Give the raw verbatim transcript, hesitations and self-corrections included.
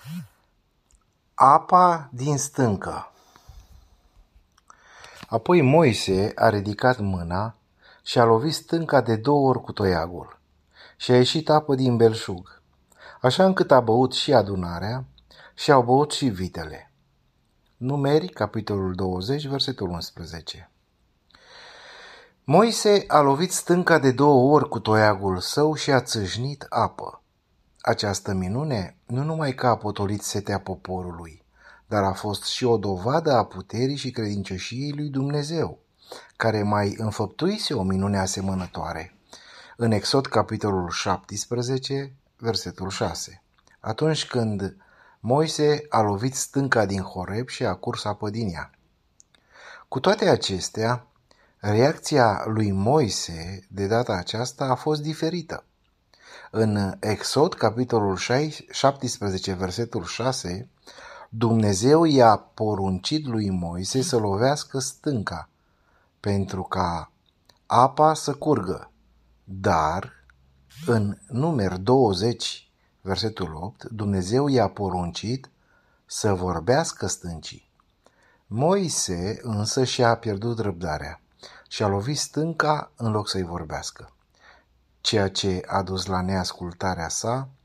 Apa din stâncă. Apoi Moise a ridicat mâna și a lovit stânca de două ori cu toiagul și a ieșit apă din belșug, așa încât a băut și adunarea și au băut și vitele. Numeri, capitolul douăzeci, versetul unsprezece. Moise a lovit stânca de două ori cu toiagul său și a țâșnit apă. Această minune nu numai că a potolit setea poporului, dar a fost și o dovadă a puterii și credincioșiei lui Dumnezeu, care mai înfăptuise o minune asemănătoare. În Exod, capitolul șaptesprezece, versetul șase, atunci când Moise a lovit stânca din Horeb și a curs apă din ea. Cu toate acestea, reacția lui Moise de data aceasta a fost diferită. În Exod, capitolul șaptesprezece, versetul șase, Dumnezeu i-a poruncit lui Moise să lovească stânca pentru ca apa să curgă. Dar în Numeri douăzeci, versetul opt, Dumnezeu i-a poruncit să vorbească stâncii. Moise însă și-a pierdut răbdarea și a lovit stânca în loc să-i vorbească, ceea ce a dus la neascultarea sa